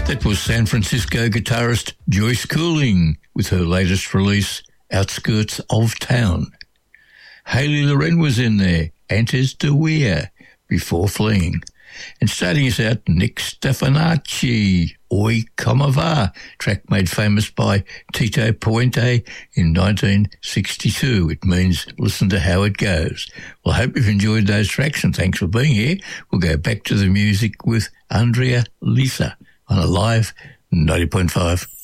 That was San Francisco guitarist Joyce Cooling with her latest release, Outskirts of Town. Hayley Loren was in there, Antes de Weir, Before Fleeing. And starting us out, Nick Stefanacci, Oi Como Va, track made famous by Tito Puente in 1962. It means listen to how it goes. Well, I hope you've enjoyed those tracks and thanks for being here. We'll go back to the music with Andrea Lisa on Alive 90.5.